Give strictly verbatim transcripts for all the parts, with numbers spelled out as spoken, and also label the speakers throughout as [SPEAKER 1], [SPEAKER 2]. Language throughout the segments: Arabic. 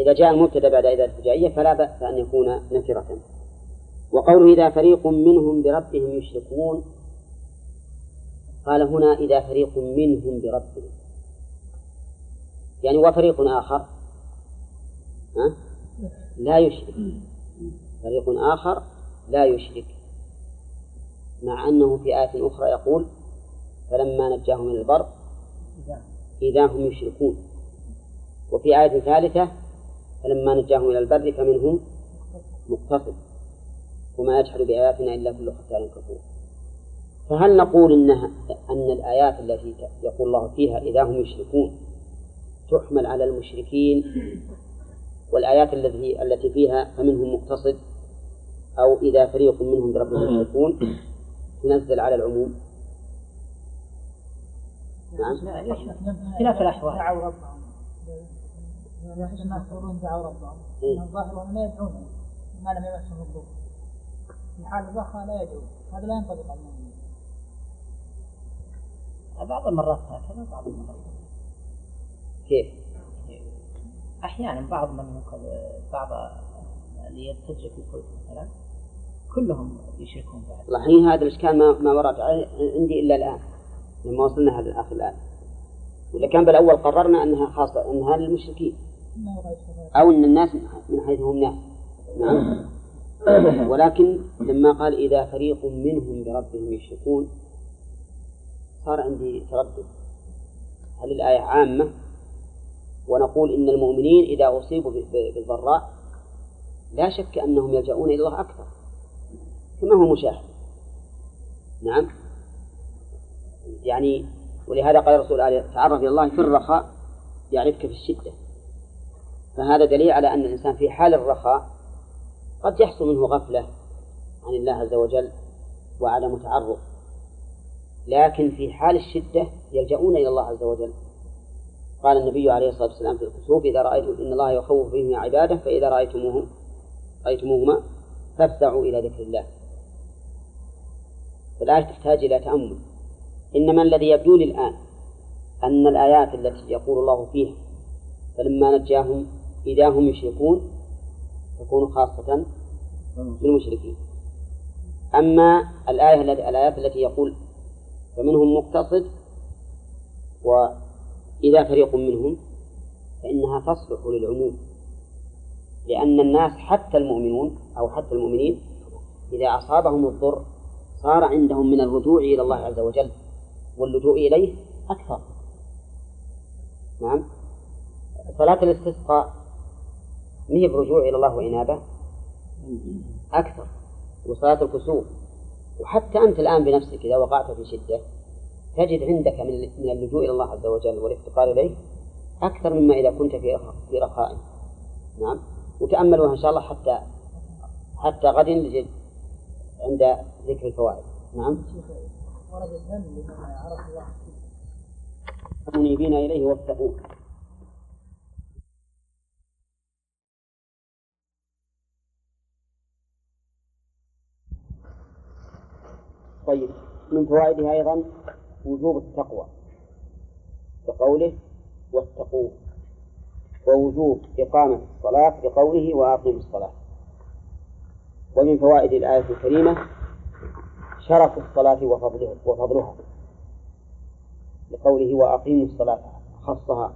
[SPEAKER 1] فإذا جاء المبتدأ بعد إذا الفجائية فلا بأس أن يكون نكرة. وقوله إذا فريق منهم بربهم يشركون، قال هنا إذا فريق منهم بربهم، يعني وفريق آخر ها؟ لا يشرك، فريق آخر لا يشرك، مع أنه في آية أخرى يقول فلما نجاهم من البر إذا هم يشركون، وفي آية ثالثة فلما نجاهم إلى البر فمنهم مقتصد وما يجحد بآياتنا إلا كل ختان كفور. فهل نقول إنها أن الآيات التي يقول الله فيها إذا هم يشركون تحمل على المشركين، والآيات التي التي فيها فمنهم مقتصد أو إذا فريق منهم بربهم يشركون تنزل على العموم؟ نعم،
[SPEAKER 2] خلاف الأحوال. دعوا ربهم، الناس يقولون دعوا ربهم، الظاهر أنهم لا يدعون ما لم يمسهم الضر، في حال الضخة لا يدعون، هذا لا ينطبق على المؤمنين. بعض المرات هكذا، بعض المرات
[SPEAKER 1] كيف؟
[SPEAKER 2] أحيانا بعض من بعض اللي يتجه في الكل مثلا كلهم يشركون بعض.
[SPEAKER 1] الحين هذا الإشكال ما ما ورد عندي إلا الآن لما وصلنا هذا الآخر الآن، وإذا كان بالأول قررنا أنها خاصة أنها للمشركين أو أن الناس من حيث هم ناس. نعم. ولكن لما قال إذا فريق منهم بربهم يشركون صار عندي تردد، هل الآية عامة ونقول إن المؤمنين إذا أصيبوا بالضراء لا شك أنهم يلجؤون إلى الله أكثر كما هو مشاهد. نعم، يعني ولهذا قال الرسول عليه تعرف إلى الله في الرخاء يعرفك في الشدة، فهذا دليل على أن الإنسان في حال الرخاء قد يحصل منه غفلة عن الله عز وجل وعدم تعرف، لكن في حال الشدة يلجؤون إلى الله عز وجل. قال النبي عليه الصلاة والسلام في الكسوف إذا رأيتم إن الله يخوف بهم عباده فإذا رأيتموهم رأيتموهما فافزعوا إلى ذكر الله. فالآية تحتاج إلى تأمل، إنما الذي يبدو لي الآن أن الآيات التي يقول الله فيها فلما نجاهم إذا هم يشركون تكون خاصة بالمشركين. أما الآية الآيات التي يقول فمنهم مقتصد وإذا فريق منهم فإنها تصلح للعموم، لأن الناس حتى المؤمنون أو حتى المؤمنين إذا أصابهم الضر صار عندهم من الرجوع إلى الله عز وجل واللجوء إليه أكثر. نعم، صلاة الاستسقاء هي برجوع إلى الله وإنابة أكثر، وصلاة الكسوف، وحتى أنت الآن بنفسك إذا وقعت في شدة تجد عندك من اللجوء إلى الله عز وجل والافتقار إليه أكثر مما إذا كنت في رخاء. نعم، وتأملوها إن شاء الله حتى حتى غد نجد عند ذكر الفوائد. نعم،
[SPEAKER 2] ورد الذنب لمن عرف الله
[SPEAKER 1] منيبين إليه واتقوه. طيب، من فوائدها أيضا وجوب التقوى بقوله واتقوه، ووجوب إقامة الصلاة بقوله وأقيموا الصلاة. ومن فوائد الآية الكريمة شرف الصلاة وفضلها بقوله وأقيموا الصلاة خصها.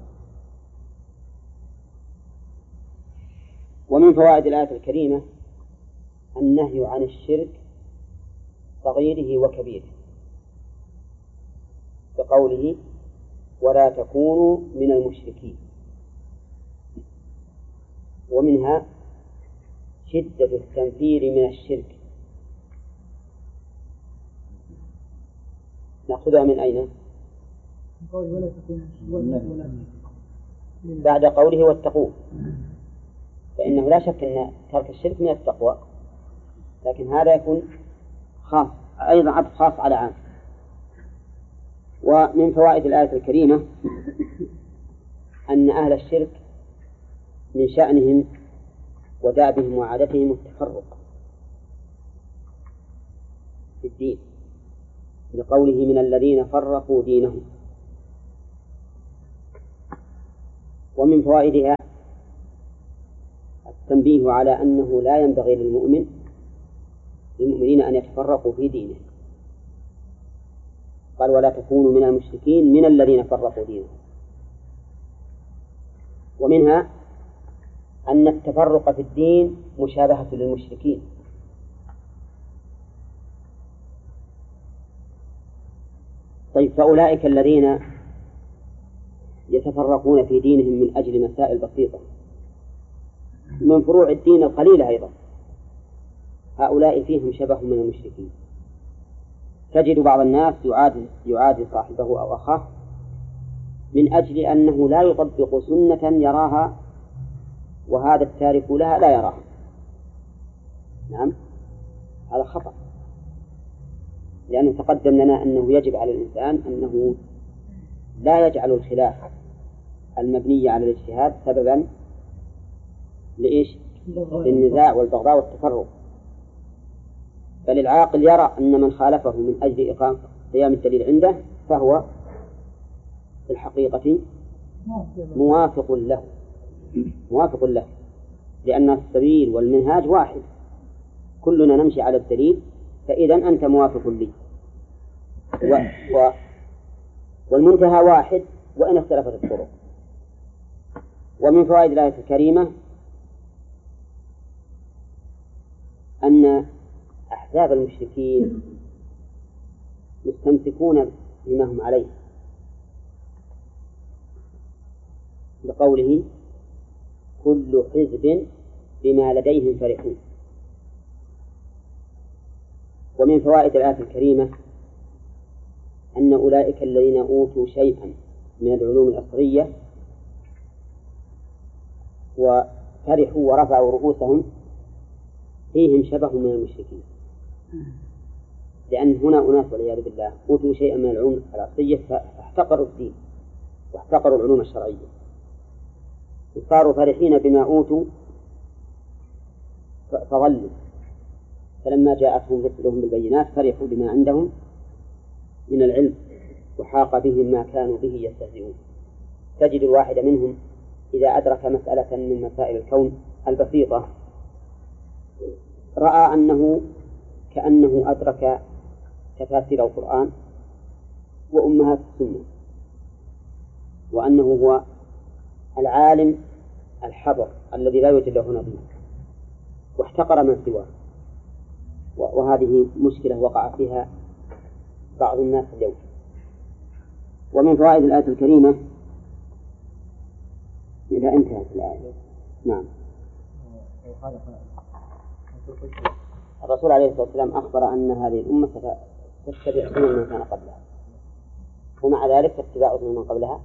[SPEAKER 1] ومن فوائد الآية الكريمة النهي عن الشرك صغيره وكبيره بقوله ولا تكونوا من المشركين. ومنها شدة التنفير من الشرك. نأخذها من أين؟ بعد قوله واتقوه، فإنه لا شك أن ترك الشرك من التقوى، لكن هذا يكون خاص أيضا عطف خاص على عام. ومن فوائد الآية الكريمة أن أهل الشرك من شأنهم ودابهم وعادتهم التفرق في الدين لقوله من الذين فرقوا دينهم. ومن فوائدها التنبيه على أنه لا ينبغي للمؤمن للمؤمنين أن يتفرقوا في دينه. قال ولا تكونوا من المشركين من الذين فرقوا دينهم. ومنها أن التفرق في الدين مشابهة للمشركين. طيب فأولئك الذين يتفرقون في دينهم من أجل مسائل بسيطة من فروع الدين القليلة أيضا، هؤلاء فيهم شبه من المشركين. تجد بعض الناس يعادي, يعادي صاحبه أو أخاه من أجل أنه لا يطبق سنة يراها وهذا التارك لها لا يراها. نعم هذا خطأ، لأنه تقدم لنا أنه يجب على الإنسان أنه لا يجعل الخلاف المبني على الاجتهاد سببا لإيش؟ للنزاع والبغضاء والتفرق، بل العاقل يرى أن من خالفه من أجل إقامة قيام الدليل عنده فهو في الحقيقة موافق له موافق له لأن السبيل والمنهاج واحد، كلنا نمشي على الدليل، فإذا أنت موافق لي و... و... والمنتهى واحد وإن اختلفت الطرق. ومن فوائد الآية الكريمة أن أحزاب المشركين مستمسكون بما هم عليه، لقوله كل حزب بما لديهم فرحون. ومن فوائد الآية الكريمة أن أولئك الذين أوتوا شيئا من العلوم الأصلية وفرحوا ورفعوا رؤوسهم فيهم شبه من المشركين، لأن هنا أناس والعياذ بالله أوتوا شيئا من العلوم الأصلية فاحتقروا الدين واحتقروا العلوم الشرعية وصاروا فرحين بما أوتوا فظلوا، فلما جاءتهم رسلهم بالبينات فرحوا بما عندهم من العلم وحاق بهم ما كانوا به يستهزئون. تجد الواحد منهم إذا أدرك مسألة من مسائل الكون البسيطة رأى أنه كأنه أدرك تفاسير القرآن وأمهات السنة، وأنه هو العالم الحبر الذي لا يوجد له نظير، واحتقر من سواه. وهذه مشكلة وقع فيها بعض الناس اليوم. ومن فوائد الآية الكريمة إذا انتهت الآية. نعم. الرسول عليه الصلاة والسلام أخبر أن هذه الأمة ستتبع سنن من كان قبلها، ومع ذلك اتباع سنن من قبلها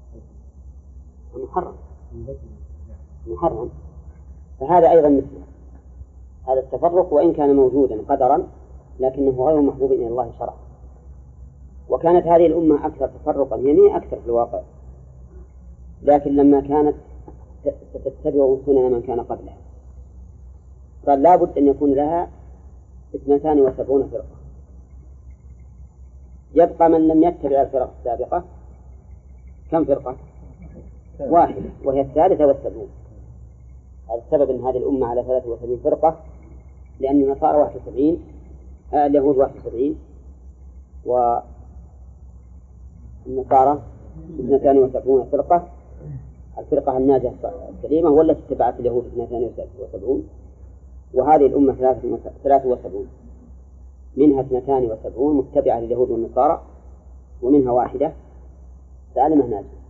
[SPEAKER 1] محرم محرم فهذا أيضا مثله هذا التفرق، وإن كان موجودا قدرا لكنه غير محبوب إلى الله شرعا. وكانت هذه الأمة أكثر تفرقا، يعني أكثر في الواقع، لكن لما كانت ستتبع سنن من كان قبلها قال لا بد أن يكون لها اثنتان وسبعون فرقة، يبقى من لم يتبع الفرق السابقة كم فرقة؟ واحدة، وهي الثالثة والسبعون. هذا السبب أن هذه الأمة على ثلاثة وسبعين فرقة، لأن النصارى واحد وسبعين، آه اليهود واحد وسبعين، والنصارى اثنتان وسبعون فرقة. الفرقة الناجية السليمة والتي اتبعت اليهود اثنتان وسبعون، وهذه الأمة ثلاثة وسبعون، منها اثنتان وسبعون متبعة لليهود والنصارى، ومنها واحدة سالمة ناجية.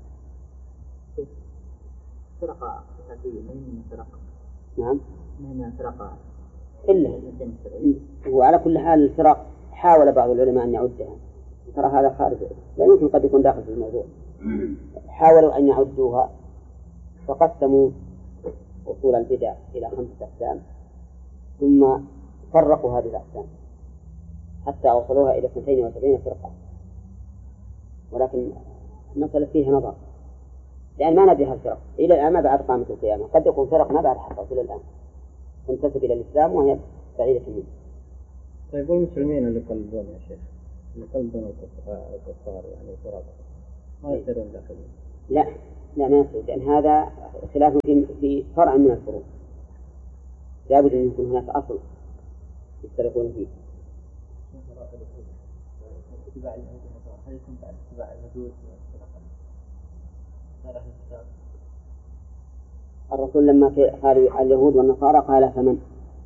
[SPEAKER 2] فرقة أساسية من فرقة.
[SPEAKER 1] نعم.
[SPEAKER 2] من فرقة.
[SPEAKER 1] إلا وعلى كل حال الفرق حاول بعض العلماء أن يعدها، ترى هذا خارج، لا يمكن قد يكون داخل في الموضوع. حاولوا أن يعدوها فقسموا أصول البدع إلى خمسة أقسام، ثم فرقوا هذه الأقسام حتى وصلوها إلى اثنتين وسبعين فرقة، ولكن المسألة فيها نظر، لأن ما ندري هالفرق إلى الآن ما بعد قامت القيامة، قد يكون فرق ما بعد حصلت إلى الآن تنتسب إلى الإسلام وهي بعيدة منه.
[SPEAKER 3] طيب والمسلمين اللي يقلدون يا شيخ، اللي يقلدون الكفار يعني فرق ما يصيرون داخلين؟
[SPEAKER 1] لا لا ما يصير، لأن هذا خلاف في في فرع من الفروع. لابد أن يكون هناك أصل يفترقون فيه. الرسول لما قال اليهود والنصارى قال فمن،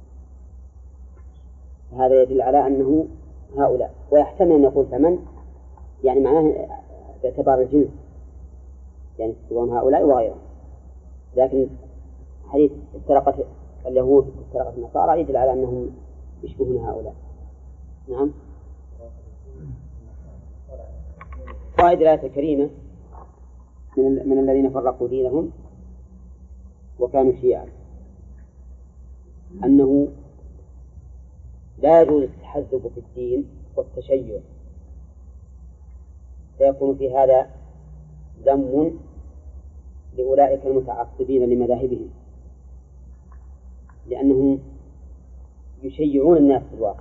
[SPEAKER 1] هذا يدل على أنه هؤلاء، ويحتمل أن يقول فمن يعني معناه باعتبار الجنس، يعني سواء هؤلاء وغيرهم، لكن حديث افترقت اليهود وافترقت النصارى يدل على أنهم يشبهون هؤلاء. نعم. فائدة الآية الكريمة من, من الذين فرقوا دينهم وكانوا شيعا أنه لا يجوز التحزب في الدين والتشيع، فيكون في هذا ذم لأولئك المتعصبين لمذاهبهم، لأنهم يشيعون الناس في الواقع،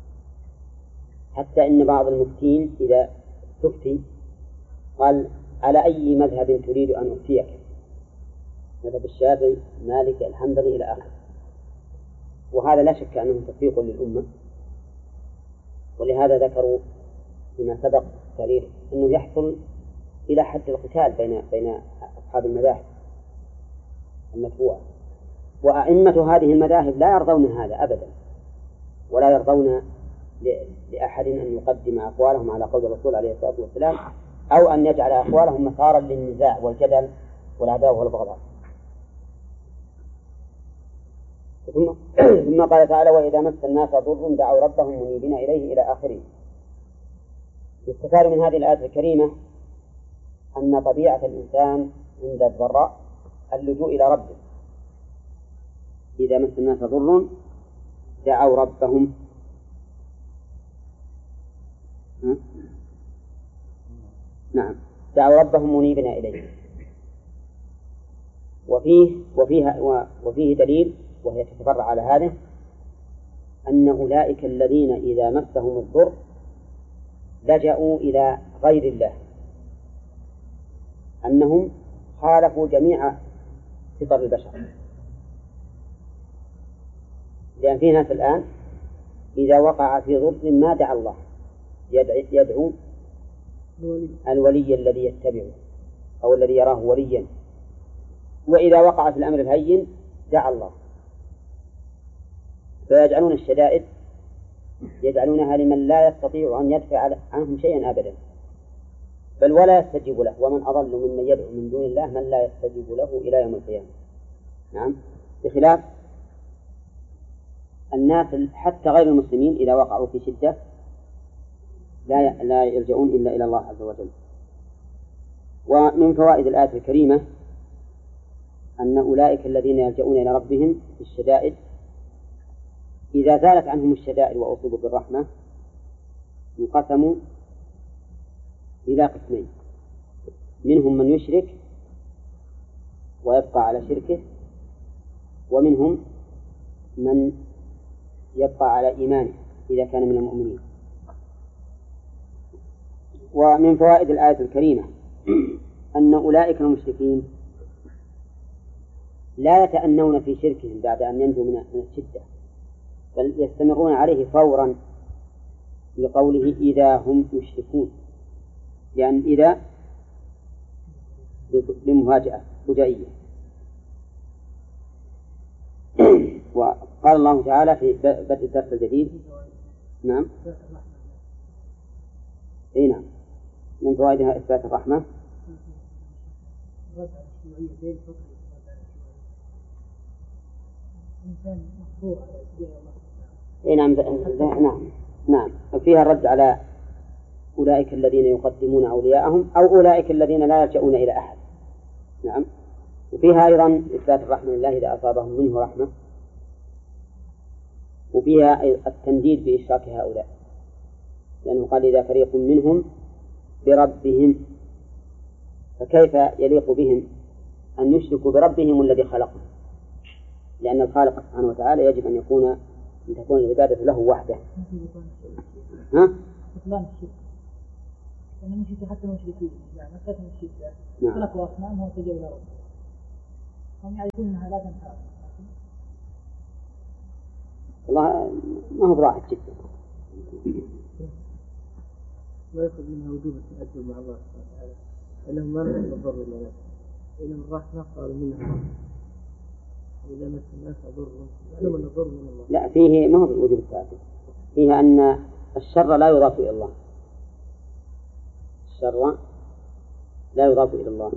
[SPEAKER 1] حتى إن بعض المفتين إذا تفتي قال على أي مذهب تريد أن أفتيك، مذهب الشافعي مالك الحنبلي إلى آخره، وهذا لا شك أنه تفريق للأمة. ولهذا ذكروا فيما سبق التاريخ أنه يحصل إلى حد القتال بين بين أصحاب المذاهب المتبوعة، وأئمة هذه المذاهب لا يرضون هذا أبدا، ولا يرضون لأحد أن يقدم أقوالهم على قول الرسول عليه الصلاة والسلام، أو أن يجعل أقوالهم مثارا للنزاع والجدل والعداوة والبغضاء. ثم قال تعالى وإذا مس الناس ضر دعوا ربهم منيبين إليه إلى آخره. يستفاد من هذه الآية الكريمة أن طبيعة الإنسان عند الضراء اللجوء إلى ربه. إذا مس الناس ضر دعوا ربهم نعم دعوا ربهم منيبين إليه. وفيه وفيها وفيه دليل، وهي تتفرع على هذا، أن أولئك الذين إذا مسهم الضر لجأوا إلى غير الله، أنهم خالفوا جميع فطر البشر. لأن في ناس الآن إذا وقع في ضر ما دعا الله، يدعو الولي الذي يتبعه أو الذي يراه وليا، وإذا وقع في الأمر الهين دعا الله. فيجعلون الشدائد يجعلونها لمن لا يستطيع أن يدفع عنهم شيئا أبدا، بل ولا يستجيب له، ومن أضل ممن يدعو من دون الله من لا يستجيب له إلى يوم القيامة. نعم. بخلاف الناس حتى غير المسلمين إذا وقعوا في شدة لا لا يلجؤون إلا إلى الله عز وجل. ومن فوائد الآية الكريمة أن أولئك الذين يلجؤون إلى ربهم في الشدائد إذا زالت عنهم الشدائد وأصيبوا بالرحمة انقسموا إلى قسمين: منهم من يشرك ويبقى على شركه، ومنهم من يبقى على إيمانه إذا كان من المؤمنين. ومن فوائد الآية الكريمة أن أولئك المشركين لا يتأنون في شركهم بعد أن ينجوا من الشدة، بل يستمرون عليه فورا، لقوله إذا هم يشركون، لأن يعني إذا لمفاجأة فجائية. وقال الله تعالى في بدء الدرس الجديد نعم إيه نعم من فوائدها إثبات الرحمة. إيه نعم نعم نعم فيها الرد على أولئك الذين يقدمون أولياءهم أو أولئك الذين لا يلجؤون إلى أحد. نعم. وفيها أيضا إثبات الرحمة لله إذا أصابهم منه رحمة، وفيها التنديد بإشراك هؤلاء، لأنه قال إذا فريق منهم بربهم، فكيف يليق بهم أن يشركوا بربهم الذي خلقهم؟ لأن الخالق سبحانه وتعالى يجب أن يكون أن تكون العبادة له وحده. ها؟
[SPEAKER 2] بطلان الشرك، لأن المشركين حتى المشركين يعني مسألة الشرك
[SPEAKER 1] نعم.
[SPEAKER 2] تركوا أصنامهم واتجهوا إلى ربهم، هم يعرفون أنها لا تنفع.
[SPEAKER 1] والله ما هو ضاحك جدا.
[SPEAKER 3] ما يأخذ منها وجوب التأدب مع الله سبحانه وتعالى إنهم ما لهم الضر إلا نفسه إنهم الرحمة قالوا منها وإذا مس الناس ضر لهم الضر من الله.
[SPEAKER 1] لا فيه ما هو وجوب التأدب، فيها أن الشر لا يضاف إلى الله، الشر لا يضاف إلى الله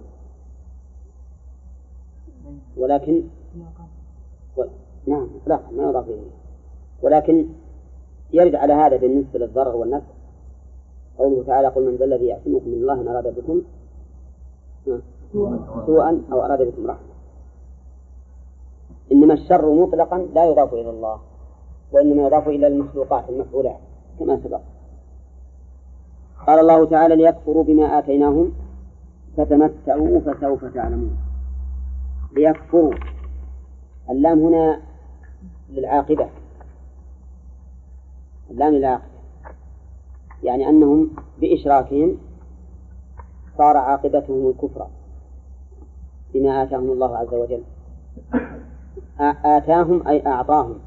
[SPEAKER 1] ولكن و... نعم لا ما يضاف إليه، ولكن يرد على هذا بالنسبة للضرر والنفع قوله تعالى قل من ذا الذي يعصمكم من الله إن أراد بكم سوءا أو أراد بكم رحمة. إنما الشر مطلقا لا يضاف إلى الله وإنما يضاف إلى المخلوقات المفعولات كما سبق. قال الله تعالى ليكفروا بما آتيناهم فتمتعوا فسوف تعلمون. ليكفروا اللام هنا للعاقبة، اللام للعاقبة يعني أنهم بإشراكهم صار عاقبتهم الكفر بما آتاهم الله عز وجل. آتاهم أي أعطاهم.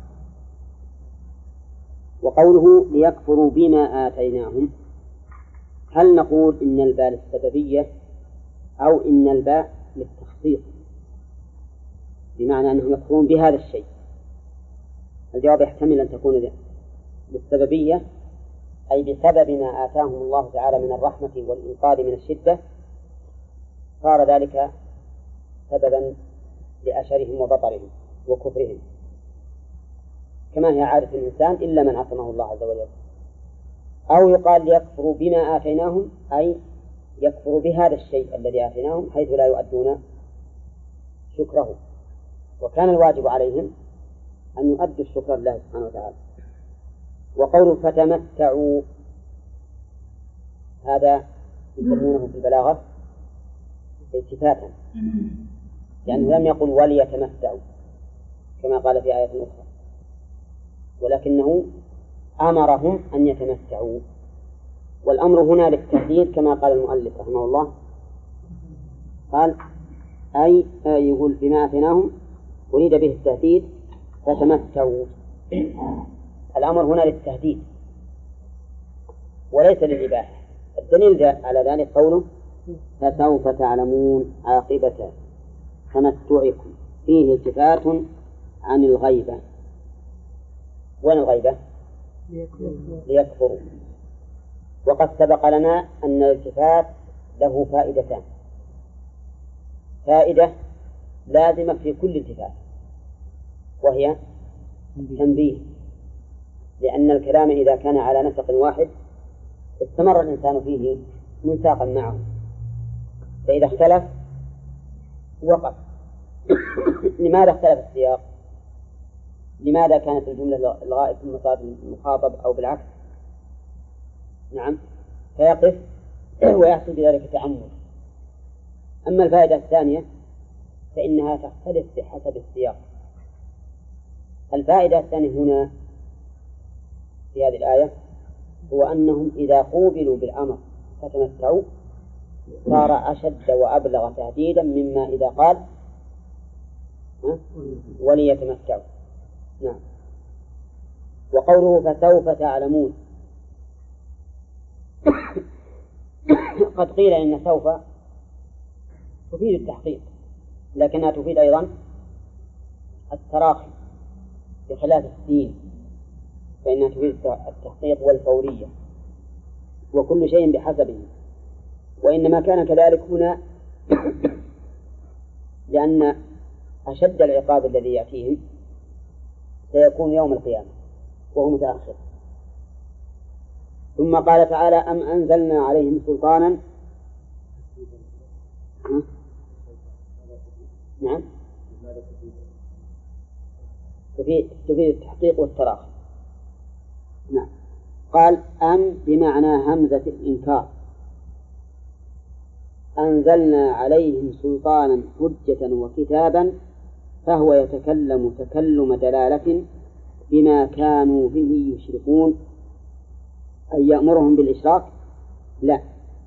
[SPEAKER 1] وقوله ليكفروا بما آتيناهم هل نقول إن الباء للسببية أو إن الباء للتخصيص بمعنى أنهم يكفرون بهذا الشيء؟ الجواب يحتمل أن تكون للسببية أي بسبب ما آتاهم الله تعالى من الرحمة والإنقاذ من الشدة صار ذلك سببا لأشرهم وبطرهم وكفرهم كما هي عادة الإنسان إلا من عصمه الله عز وجل. أو يقال ليكفروا بما آتيناهم أي يكفروا بهذا الشيء الذي آتيناهم حيث لا يؤدون شكره، وكان الواجب عليهم أن يؤدوا الشكر لله سبحانه وتعالى. وقوله فتمتعوا هذا يسمونه في البلاغة التفاتا، لأنه لم يقل وليتمتعوا كما قال في آية أخرى، ولكنه أمرهم أن يتمتعوا، والأمر هنا للتهديد كما قال المؤلف رحمه الله قال أي يقول بما آتيناهم أريد به التهديد فتمتعوا. الأمر هنا للتهديد وليس للإباحة. الدليل على ذلك قوله فسوف تعلمون عاقبة تمتعكم فيه التفات عن الغيبة. وين الغيبة؟ ليكفروا. وقد سبق لنا أن الالتفات له فائدتان، فائدة لازمة في كل التفات وهي تنبيه، لأن الكلام إذا كان على نسق واحد استمر الإنسان فيه منساقا معه، فإذا اختلف وقف. لماذا اختلف السياق؟ لماذا كانت الجملة الغائب في المخاطب أو بالعكس؟ نعم فيقف ويحصل بذلك تأمل. أما الفائدة الثانية فإنها تختلف بحسب السياق. الفائدة الثانية هنا في هذه الآية هو أنهم إذا قوبلوا بالأمر فتمتعوا صار أشد وأبلغ تهديدا مما إذا قال وليتمتعوا. نعم. وقوله فسوف تعلمون قد قيل إن سوف تفيد التحقيق لكنها تفيد أيضا التراخي بخلاف السين فإنها تفيد التحقيق والفورية وكل شيء بحسبه. وإنما كان كذلك هنا لأن أشد العقاب الذي يأتيهم سيكون يوم القيامة وهو متأخر. ثم قال تعالى أم أنزلنا عليهم سلطانا نعم تفيد التحقيق والتراخي. نعم. قال أم بمعنى همزة الإنكار أنزلنا عليهم سلطانا حجة وكتابا فهو يتكلم تكلم دلالة بما كانوا به يشركون أن يأمرهم بالإشراك. لا،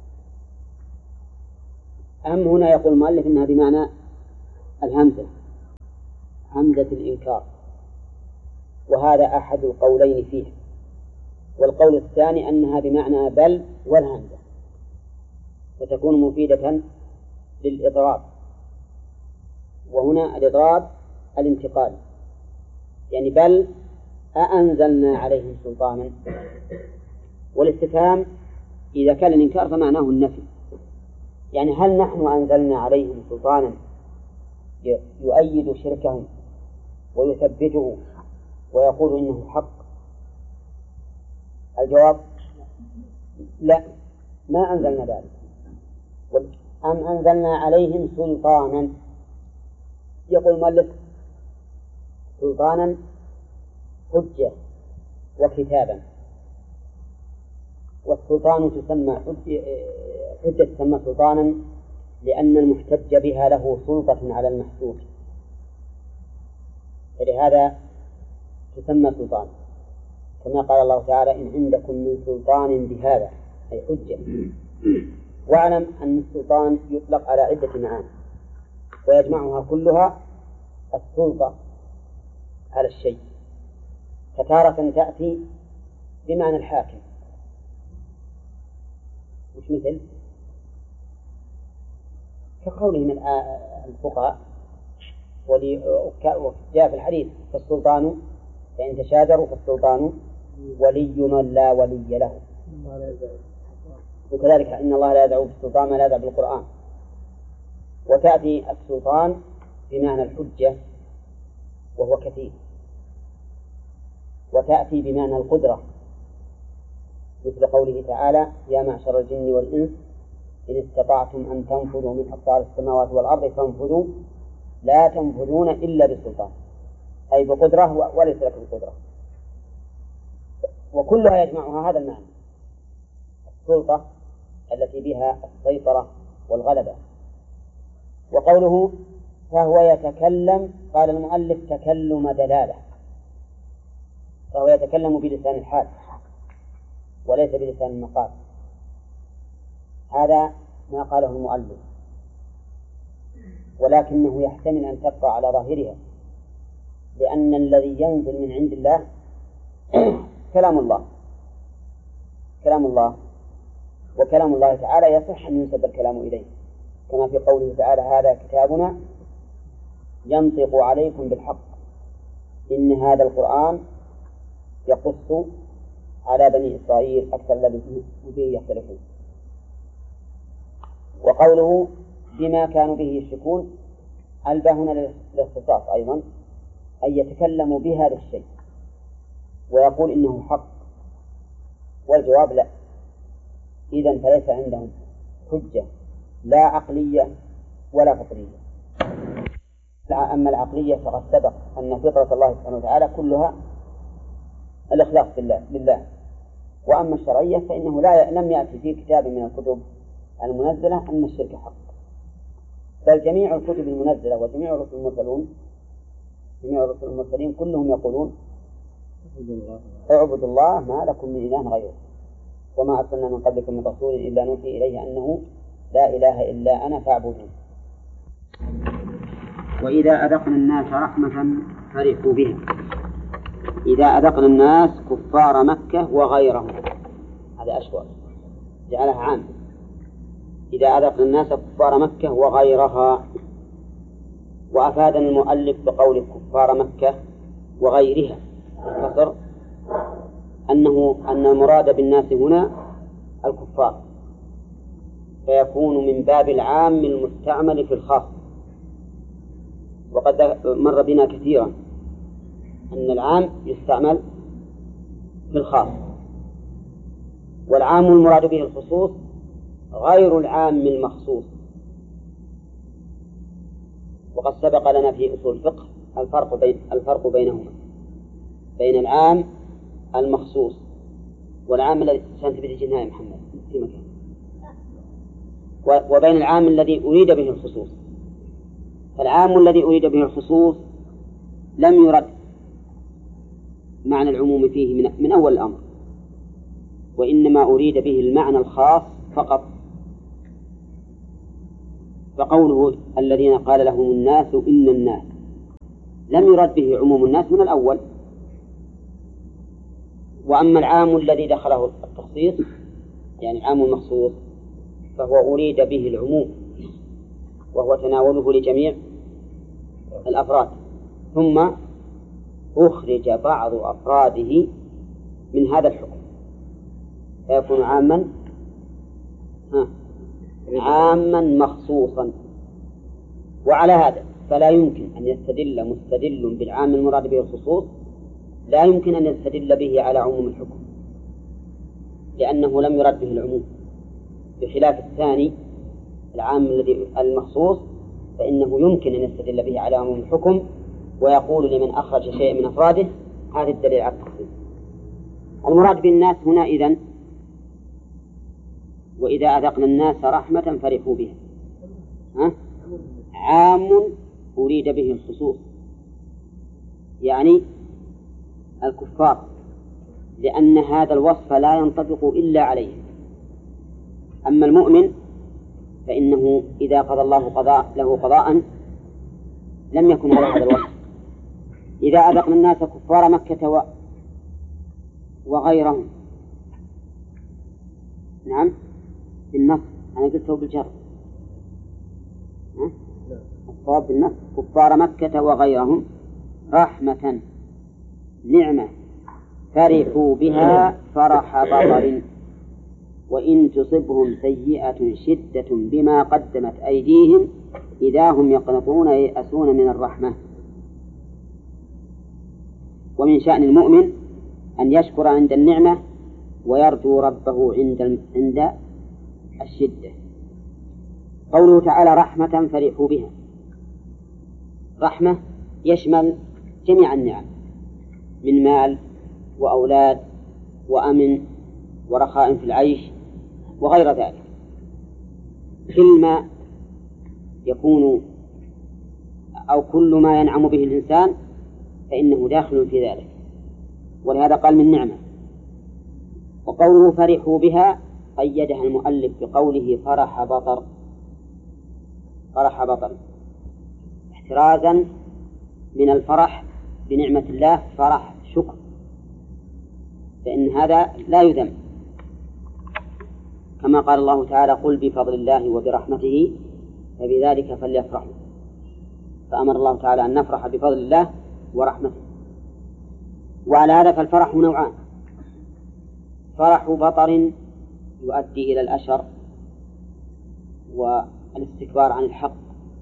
[SPEAKER 1] أم هنا يقول المؤلف إنها بمعنى الهمزة همزة الإنكار وهذا أحد القولين فيه. والقول الثاني أنها بمعنى بل والهمزة، فتكون مفيدة للإضراب، وهنا الإضراب الانتقال، يعني بل أأنزلنا عليهم سلطانا. والاستفهام إذا كان الإنكار فمعناه النفي، يعني هل نحن أنزلنا عليهم سلطانا يؤيد شركهم ويثبته ويقول إنه حق؟ الجواب لا، ما أنزلنا ذلك. أم أنزلنا عليهم سلطانا، يقول المؤلف سلطانا حجة وكتابا، والسلطان تسمى حجة تسمى سلطانا لأن المحتج بها له سلطة على المحجوج، فلهذا تسمى سلطان، كما قال الله تعالى إن عندكم من سلطان بهذا، أي حجة. واعلم أن السلطان يطلق على عدة معاني ويجمعها كلها السلطة على الشيء، فتارة تأتي بمعنى الحاكم، مش مثل كقولهم الفقهاء وجاء في الحديث فالسلطان فإن تشاجروا فالسلطان ولي من لا ولي له، وكذلك إن الله لا يدعو بالسلطان ما لا يدعو بالقرآن. وتأتي السلطان بمعنى الحجة وهو كثير، وتأتي بمعنى القدرة مثل قوله تعالى يا معشر الجن والإنس إن استطعتم أن تنفذوا من أقطار السماوات والأرض فانفذوا لا تنفذون إلا بسلطان، أي بقدرة وليس لكم قدرة. وكلها يجمعها هذا المعنى، السلطة التي بها السيطرة والغلبة. وقوله فهو يتكلم، قال المؤلف تكلم دلالة، فهو يتكلم بلسان الحال وليس بلسان المقال، هذا ما قاله المؤلف، ولكنه يحتمل أن تبقى على ظاهرها، لأن الذي ينزل من عند الله كلام الله كلام الله وكلام الله تعالى يصح أن ينسب الكلام إليه، كما في قوله تعالى هذا كتابنا ينطق عليكم بالحق إن هذا القرآن يقص على بني إسرائيل أكثر الذي فيه يختلفون. وقوله بما كانوا به يشركون ألبى هنا للاختصاص أيضا، أن يتكلموا بهذا الشيء ويقول إنه حق، والجواب لا، إذن فليس عندهم حجة لا عقلية ولا فطرية. أما العقلية فقد سبق أن فطرة الله سبحانه وتعالى كلها الإخلاص بالله بالله وأما الشرعية فإنه لا لم يأتي في كتاب من الكتب المنزلة أن الشرك حق، بل جميع الكتب المنزلة وجميع الرسل المرسلون جميع الرسل المرسلين كلهم يقولون اعبدوا الله ما لكم من إله غيره وما أرسلنا من قبلكم من رسول إلا نوحي إليه أنه لا إله إلا أنا فاعبدون. وإذا أذقنا الناس رحمة فرحوا بها، إذا أذقنا الناس كفار مكة وغيرهم، هذا أشوار جعلها عام، إذا أذقنا الناس كفار مكة وغيرها. وأفادنا المؤلف بقول كفار مكة وغيرها القصر أنه أن المراد بالناس هنا الكفار، فيكون من باب العام المستعمل في الخاص. وقد مر بنا كثيرا أن العام يستعمل في الخاص، والعام المراد به الخصوص غير العام المخصوص. وقد سبق لنا في أصول الفقه الفرق بين الفرق بينهما، بين العام المخصوص والعام الذي سنتبه الجناية يا محمد في مكان، وبين العام الذي أريد به الخصوص. فالعام الذي أريد به الخصوص لم يرد معنى العموم فيه من, من أول الأمر، وإنما أريد به المعنى الخاص فقط. فقوله الذين قال لهم الناس إن الناس لم يرد به عموم الناس من الأول، وأما العام الذي دخله التخصيص يعني العام المخصوص فهو أريد به العموم وهو تناوله لجميع الأفراد، ثم أخرج بعض أفراده من هذا الحكم فيكون عاما ها عاما مخصوصا. وعلى هذا فلا يمكن أن يستدل مستدل بالعام المراد به الخصوص، لا يمكن أن يستدل به على عموم الحكم لأنه لم يرد به العموم، بخلاف الثاني العام الذي المخصوص فإنه يمكن أن يستدل به على عموم الحكم ويقول لمن أخرج شيء من أفراده هذا الدليل على التخصيص. المراد بالناس هنا إذن وإذا أذقنا الناس رحمة فرحوا بها، ها؟ عام أريد به الخصوص يعني الكفار، لأن هذا الوصف لا ينطبق إلا عليه. أما المؤمن فإنه إذا قضى الله قضاء له قضاء لم يكن على هذا الوصف. إذا أذقنا الناس كفار مكة و... وغيرهم، نعم بالنص، أنا قلته بالجر، الصواب بالنص، كفار مكة وغيرهم رحمة نعمة فرحوا بها فرح بطر وإن تصبهم سيئة شدة بما قدمت أيديهم إذا هم يقنطون ييأسون من الرحمة. ومن شأن المؤمن أن يشكر عند النعمة ويرجو ربه عند عند الشدة. قوله تعالى رحمة فرحوا بها، رحمة يشمل جميع النعم من مال وأولاد وأمن ورخاء في العيش وغير ذلك، كل ما يكون أو كل ما ينعم به الإنسان فإنه داخل في ذلك، ولهذا قال من نعمة. وقوله فرحوا بها قيدها المؤلف بقوله فرح بطر، فرح بطر احترازا من الفرح بنعمة الله فرح شكر، فإن هذا لا يذم، كما قال الله تعالى قل بفضل الله وبرحمته فبذلك فليفرحوا، فأمر الله تعالى أن نفرح بفضل الله ورحمته. وعلى هذا فالفرح نوعان، فرح بطر يؤدي إلى الأشر والاستكبار عن الحق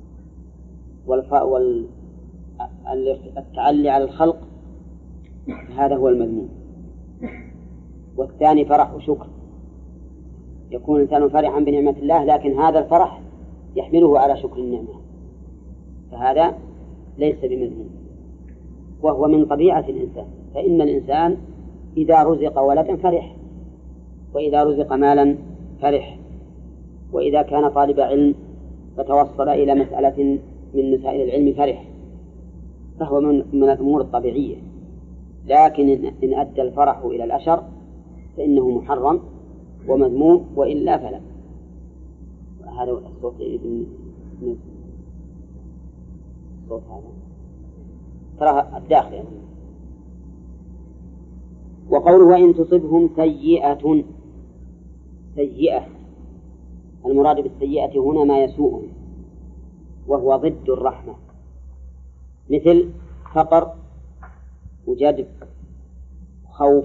[SPEAKER 1] والتعلي على الخلق، هذا هو المذموم. والثاني فرح شكر، يكون الإنسان فرحا بنعمة الله لكن هذا الفرح يحمله على شكر النعمة، فهذا ليس بمذموم، وهو من طبيعة الإنسان. فإن الإنسان إذا رزق ولدا فرح، وإذا رزق مالا فرح، وإذا كان طالب علم فتوصل إلى مسألة من مسائل العلم فرح، فهو من, من الأمور الطبيعية. لكن إن أدى الفرح إلى الأشر فإنه محرم ومذموم، وإلا فلا. هذا الصوت الصوت هذا ترى الداخل يعني. وقوله وإن تصبهم سيئة، سيئة المراد بالسيئة هنا ما يسوءهم، وهو ضد الرحمة، مثل فقر وجدب خوف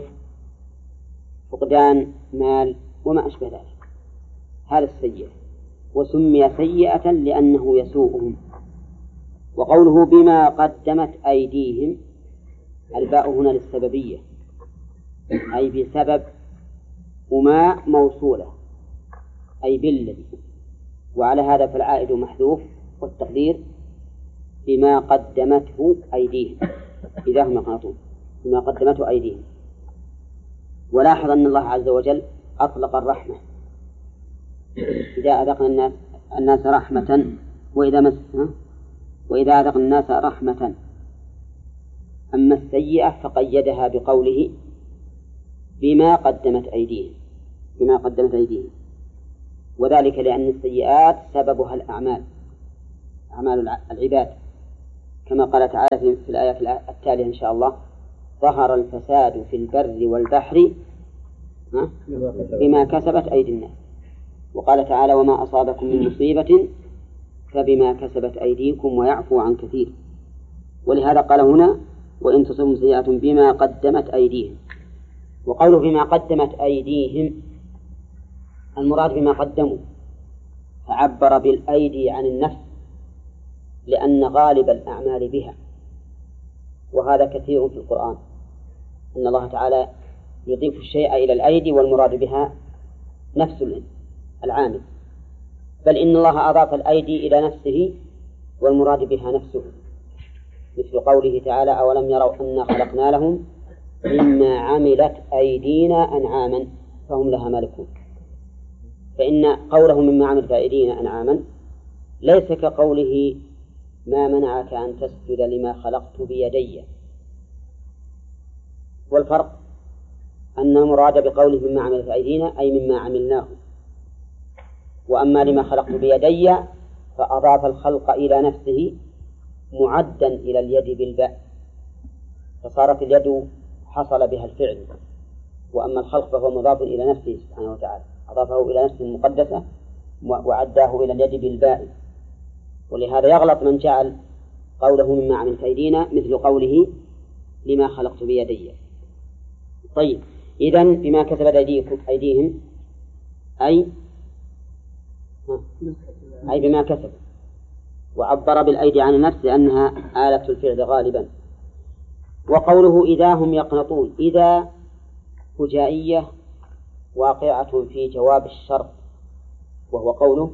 [SPEAKER 1] فقدان مال وما أشبه ذلك، هذا السيئة، وسمي سيئة لأنه يسوءهم. وقوله بما قدمت أيديهم، الباء هنا للسببية، أي بسبب، وما موصولة أي بالذي، وعلى هذا فالعائد محذوف، والتقدير بما قدمته أيديهم إذا هم يقنطون، بما قدمته أيديهم. ولاحظ أن الله عز وجل أطلق الرحمة، إذا أذقنا الناس الناس رحمة وإذا مس وإذا أذقنا الناس رحمة. أما السيئة فقيدها بقوله بما قدمت أيديهم، بما قدمت أيديهم، وذلك لأن السيئات سببها الأعمال، أعمال العباد، كما قال تعالى في الآية التالية إن شاء الله ظهر الفساد في البر والبحر بما كسبت أيدي الناس. وقال تعالى وما أصابكم من مصيبة فبما كسبت أيديكم ويعفو عن كثير. ولهذا قال هنا وإن تصبهم سيئة بما قدمت أيديهم. وقوله بما قدمت أيديهم المراد بما قدموا، فعبر بالأيدي عن النفس لأن غالب الأعمال بها، وهذا كثير في القرآن أن الله تعالى يضيف الشيء إلى الأيدي والمراد بها نفس العامل، بل إن الله أضاف الأيدي إلى نفسه والمراد بها نفسه، مثل قوله تعالى أولم يروا أنا خلقنا لهم مما عملت أيدينا أنعاما فهم لها مالكون. فإن قوله مما عملت أيدينا أنعاما ليس كقوله ما منعك أن تسجد لما خلقت بيدي. والفرق أن المراد بقوله مما عملت أيدينا أي مما عملناه، وأما لما خلقت بيدي فأضاف الخلق إلى نفسه معدا إلى اليد بالباء، فصارت اليد حصل بها الفعل، وأما الخلق فهو مضاف إلى نفسه سبحانه وتعالى، أضافه إلى نفسه المقدسة وعداه إلى اليد بالباء. ولهذا يغلط من جعل قوله مما عملت أيدينا مثل قوله لما خلقت بيدي. طيب إذن بما كسبت أيديهم أي أي بما كسب، وعبر بالأيدي عن النفس لأنها آلة الفعل غالبا. وقوله إذا هم يقنطون، إذا فجائية واقعة في جواب الشرط، وهو قوله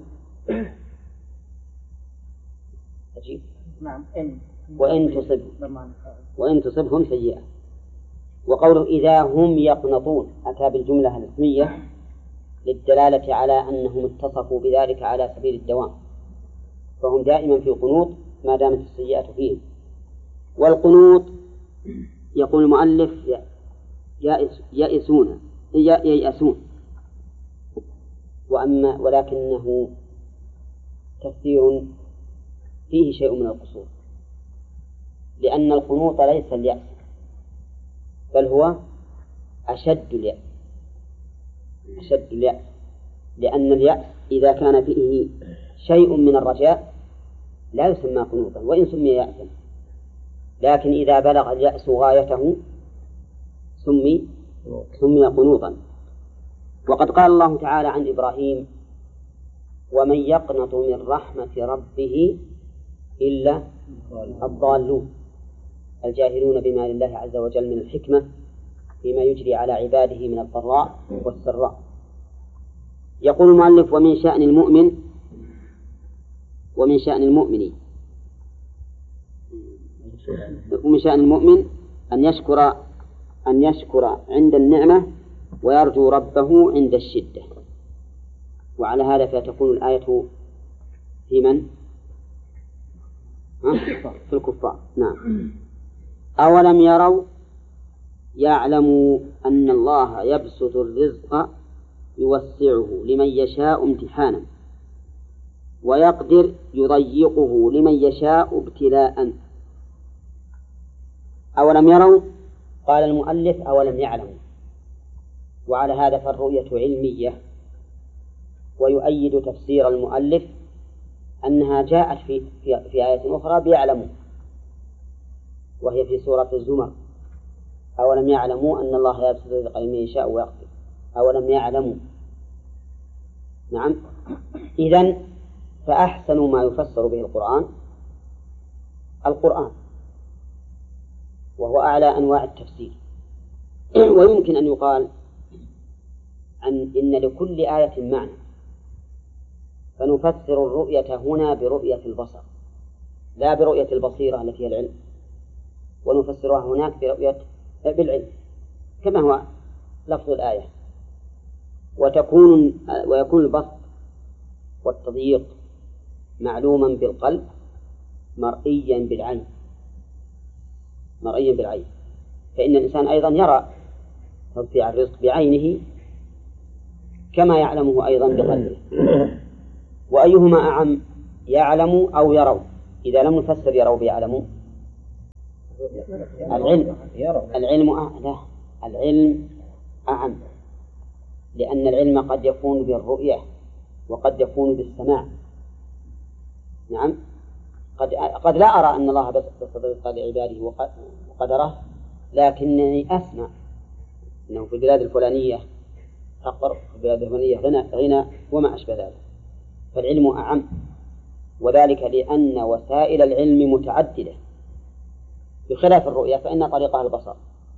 [SPEAKER 1] أجيب
[SPEAKER 2] نعم إن
[SPEAKER 1] وإن تصب وإن تصبهم سيئة. وقوله إذا هم يقنطون أتى بالجملة الاسمية للدلالة على أنهم اتصفوا بذلك على سبيل الدوام، فهم دائما في قنوط ما دامت السيئة فيهم. والقنوط يقول المؤلف يئسون ييأسون، وأما ولكنه تفسير فيه شيء من القصور، لأن القنوط ليس اليأس بل هو أشد اليأس أشد اليأس لأن اليأس إذا كان فيه شيء من الرجاء لا يسمى قنوطا وإن سمي يأسا، لكن إذا بلغ اليأس غايته سمي سمي قنوطا. وقد قال الله تعالى عن إبراهيم ومن يقنط من رحمة ربه إلا الضالون الجاهلون بما لله عز وجل من الحكمة فيما يجري على عباده من الضراء والسراء. يقول المؤلف ومن شأن المؤمن ومن شأن المؤمن ومن شأن المؤمن أن يشكر أن يشكر عند النعمة ويرجو ربه عند الشدة. وعلى هذا فتكون الآية في من؟ في الكفار. نعم. أولم يروا يعلموا أن الله يبسط الرزق يوسعه لمن يشاء امتحانا ويقدر يضيقه لمن يشاء ابتلاء. أولم يروا قال المؤلف أولم يعلموا، وعلى هذا فالرؤية علمية. ويؤيد تفسير المؤلف أنها جاءت في, في, في آية أخرى بيعلموا، وهي في سورة الزمر أولم يعلموا أن الله يبسط الرزق لمن يشاء ويقدر أولم يعلموا. نعم. إذن فأحسن ما يفسر به القرآن القرآن، وهو أعلى أنواع التفسير. ويمكن أن يقال عن إن لكل آية معنى، فنفسر الرؤية هنا برؤية البصر لا برؤية البصيرة التي هي العلم، ونفسرها هناك برؤية بالعلم كما هو لفظ الآية. وتكون ويكون البسط والتضييق معلوما بالقلب مرئيا بالعين مرئيا بالعين فإن الإنسان أيضا يرى توسيع الرزق بعينه كما يعلمه أيضا بقلبه. وأيهما أعم يعلم أو يروا؟ إذا لم نفسر يروا بيعلموا العلم العلم أعلى العلم أعم، لأن العلم قد يكون بالرؤية وقد يكون بالسماع. نعم، قد قد لا أرى أن الله بسط الرزق لعباده وقدره، لكنني أسمع أنه في البلاد الفلانية فقر، في البلاد الفلانية غنى غنى وما أشبه ذلك. فالعلم أعم، وذلك لأن وسائل العلم متعددة، بخلاف الرؤية فإن طريقها البصر.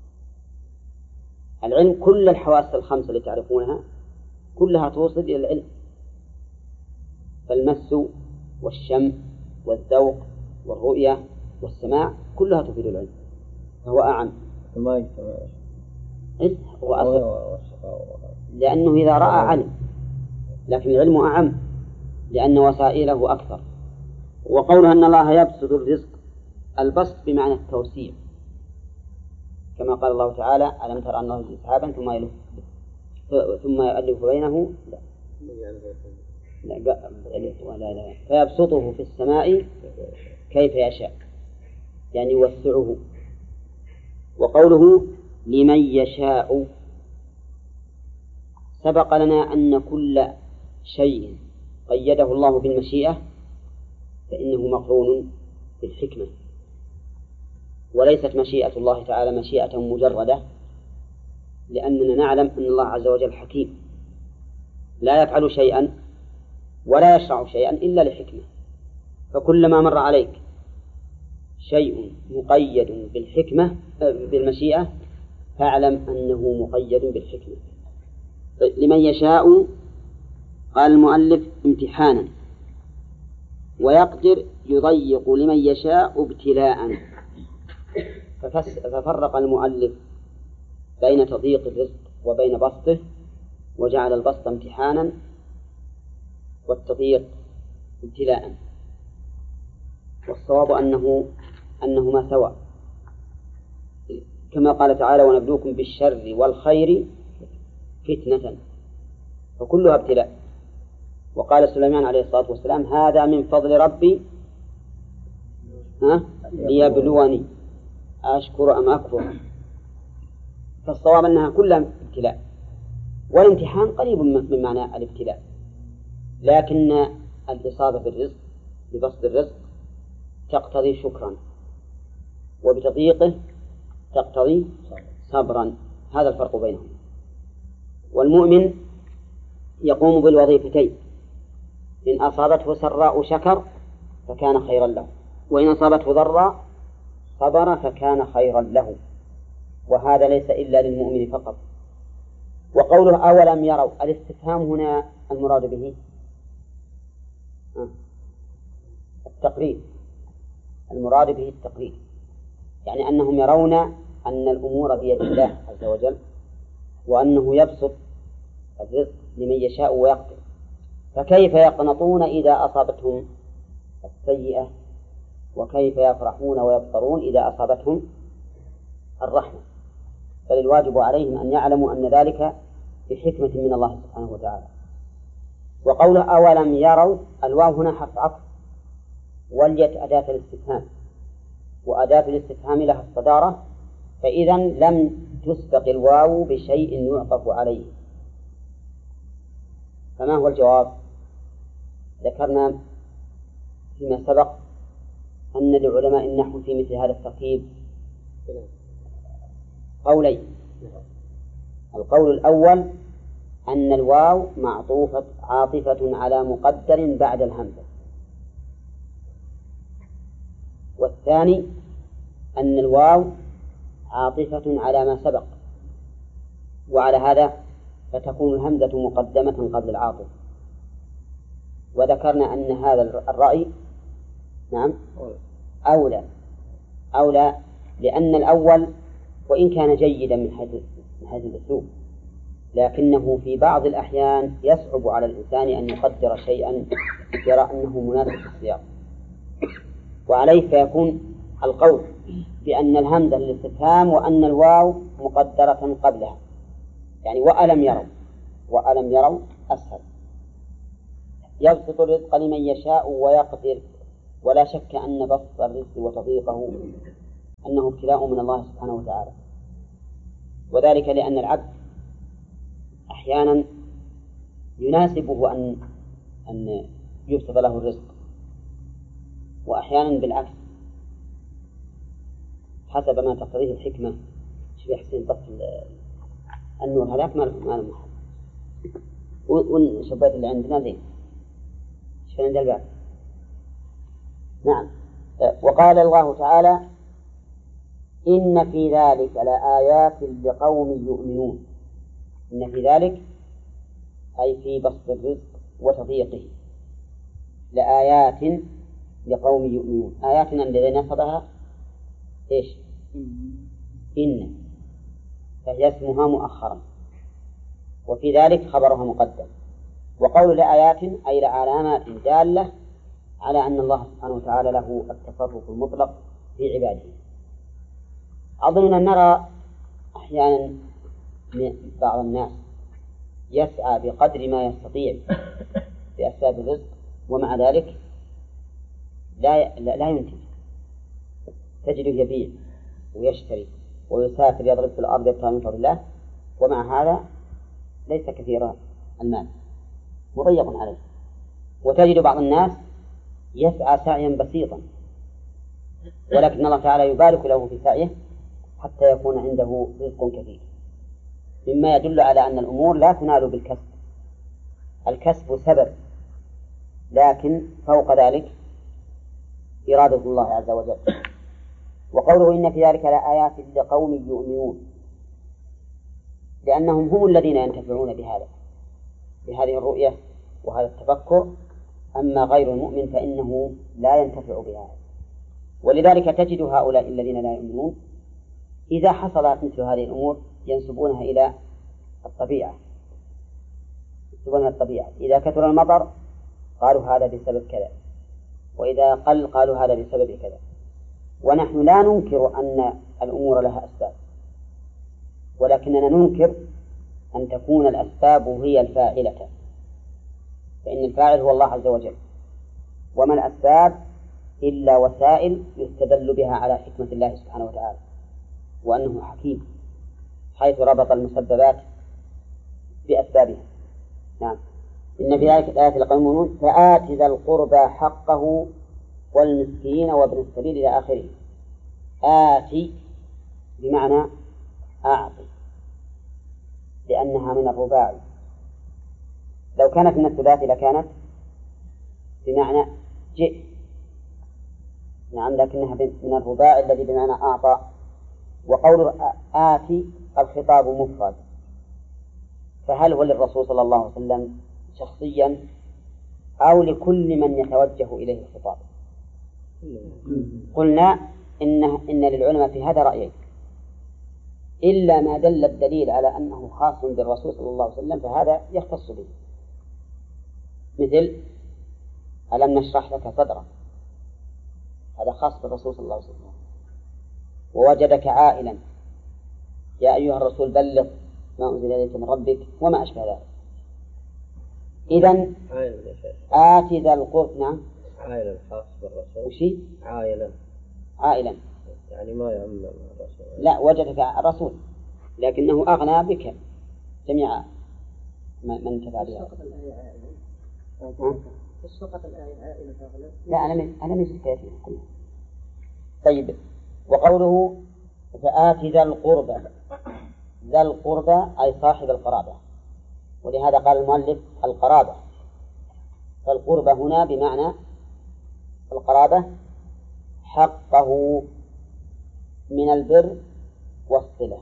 [SPEAKER 1] العلم كل الحواس الخمسة اللي تعرفونها كلها توصل إلى العلم، فالمس والشم والذوق والرؤية والسماع كلها تفيد العلم، فهو أعم.
[SPEAKER 4] الماء
[SPEAKER 1] هو أصل، لأنه إذا رأى علم، لكن العلم أعم لأن وسائله أكثر. وقولها أن الله يبسط الرزق، البسط بمعنى التوسيع، كما قال الله تعالى: ألم تر أنه يزيد سحابا ثم يلف ثم يؤلف بينه لا. لا ولا لا فيبسطه في السماء كيف يشاء، يعني يوسعه. وقوله لمن يشاء، سبق لنا أن كل شيء قيده الله بالمشيئة فإنه مقرون بالحكمة، وليست مشيئة الله تعالى مشيئة مجردة، لأننا نعلم أن الله عز وجل حكيم لا يفعل شيئا ولا يشرع شيئا إلا لحكمة. فكلما مر عليك شيء مقيد بالحكمة بالمشيئة فاعلم أنه مقيد بالحكمة. لمن يشاء قال المؤلف امتحانا، ويقدر يضيق لمن يشاء ابتلاء. ففرق المؤلف بين تضييق الرزق وبين بسطه، وجعل البسط امتحانا والتضييق ابتلاء. والصواب أنه أنهما سواء، كما قال تعالى: ونبلوكم بالشر والخير فتنة، فكلها ابتلاء. وقال سليمان عليه الصلاة والسلام: هذا من فضل ربي ها ليبلوني أشكر أم أكفر. فالصواب أنها كلها ابتلاء، والامتحان قريب من معنى الابتلاء، لكن الإصابة بالرزق ببسط الرزق تقتضي شكرا، وبتضييقه تقتضي صبرا. هذا الفرق بينهم. والمؤمن يقوم بالوظيفتين، إن أصابته سراء شكر فكان خيرا له، وإن أصابته ضراء صبر فكان خيرا له، وهذا ليس إلا للمؤمن فقط. وقوله أولم يروا، الاستفهام هنا المراد به التقرير، المراد به التقرير، يعني أنهم يرون أن الأمور بيد الله عز وجل، وأنه يبسط الرزق لمن يشاء ويقدر، فكيف يقنطون إذا أصابتهم السيئة، وكيف يفرحون ويبطرون إذا أصابتهم الرحمة. فالواجب عليهم أن يعلموا أن ذلك بحكمة من الله سبحانه وتعالى. وقوله أولم يروا، الواو هنا حرف عطف، وليت أداة الاستفهام، وأداة الاستفهام لها الصدارة، فإذا لم تسبق الواو بشيء يعطف عليه. فما هو الجواب؟ ذكرنا فيما سبق أن لعلماء النحو في مثل هذا التركيب قولين. القول الأول أن الواو معطوفة عاطفة على مقدر بعد الهمزة، والثاني أن الواو عاطفة على ما سبق، وعلى هذا فتكون الهمزة مقدمة قبل العاطف. وذكرنا أن هذا الرأي نعم أولى أولى لأن الأول وإن كان جيدا من حيث من حيث الأسلوب، لكنه في بعض الأحيان يصعب على الإنسان أن يقدر شيئا يرى أنه مناسب في السياق، وعليه فيكون القول بأن الهمزة للاستفهام وأن الواو مقدرة قبلها، يعني وألم يروا، وألم يروا أسهل. يبسط الرزق لمن يشاء ويقدر، ولا شك أن بسط الرزق وتضييقه أن فإنه ابتلاء من الله سبحانه وتعالى، وذلك لأن العبد أحيانا يناسبه أن أن يبسط له الرزق، وأحيانا بالعكس حسب ما تقتضيه الحكمة. شوف حسين طفل النور هذاك ما له ما له محل، والشبات اللي عندنا زين شوف عند الباب. نعم. وقال الله تعالى: إن في ذلك لآيات لقوم يؤمنون. إن في ذلك أي في بسط الرزق وتضييقه لآيات لقوم يؤمنون. آيات الذي نصبها إيش؟ إن، فهي اسمها مؤخرا، وفي ذلك خبرها مقدم. وقول لآيات أي لعلامات دالة على أن الله سبحانه وتعالى له التصرف المطلق في عباده. أظننا نرى أحيانا بعض الناس يسعى بقدر ما يستطيع بأسباب الرزق، ومع ذلك لا لا ينتج. تجده يبيع ويشتري ويسافر يضرب في الأرض يبتغي من فضل الله، ومع هذا ليس كثير المال، مضيق عليه. وتجد بعض الناس يسعى سعيا بسيطا، ولكن الله تعالى يبارك له في سعيه حتى يكون عنده رزق كثير، مما يدل على أن الأمور لا تنال بالكسب. الكسب سبب، لكن فوق ذلك إرادة الله عز وجل. وقوله إن في ذلك لآيات لقوم يؤمنون، لأنهم هم الذين ينتفعون بهذا بهذه الرؤية وهذا التفكر، أما غير المؤمن فإنه لا ينتفع بهذا. ولذلك تجد هؤلاء الذين لا يؤمنون إذا حصلت مثل هذه الأمور ينسبونها إلى الطبيعة، ينسبونها الطبيعة. إذا كثر المطر قالوا هذا بسبب كذا، وإذا قل قالوا هذا بسبب كذا. ونحن لا ننكر أن الأمور لها أسباب، ولكننا ننكر أن تكون الأسباب هي الفاعلة، فإن الفاعل هو الله عز وجل، وما الأسباب إلا وسائل يستدل بها على حكمة الله سبحانه وتعالى، وأنه حكيم حيث ربط المسببات بأسبابها. نعم. إن في ذلك الآيات لقوم يؤمنون فآت ذا القربى حقه والمسكين وابن السبيل إلى آخره. آتي بمعنى أعطي، لأنها من الرباعي. لو كانت من الثلاثي لكانت بمعنى جئ، نعم، لكنها من الرباعي الذي بمعنى أعطى. وقول آتي الخطاب مفرد، فهل هو للرسول صلى الله عليه وسلم شخصيا أو لكل من يتوجه إليه الخطاب؟ قلنا إن إن للعلماء في هذا رأيين، إلا ما دل الدليل على أنه خاص بالرسول صلى الله عليه وسلم فهذا يختص به، مثل ألم نشرح لك صدرك، هذا خاص بالرسول صلى الله عليه وسلم. ووجدك عائلا، يا أيها الرسول بلغ ما أنزل إليك من ربك، وما أشبه ذلك. إذن آتي ذا القرب. نعم،
[SPEAKER 3] عائلا خاص بالرسول.
[SPEAKER 1] وشي
[SPEAKER 3] عائلا
[SPEAKER 1] عائلا
[SPEAKER 3] يعني ما يعم الرسول.
[SPEAKER 1] لا، وجدك الرسول لكنه أغنى بك جميع من انتفع بها.
[SPEAKER 2] سقط الآية عائلة أغلى.
[SPEAKER 1] لا، أنا من أنا من سكتي. طيب. وقوله فآت ذا القربى، ذا القربى أي صاحب القرابة، ولهذا قال المؤلف القرابة، فالقربى هنا بمعنى القرابة حقه من البر والصلة،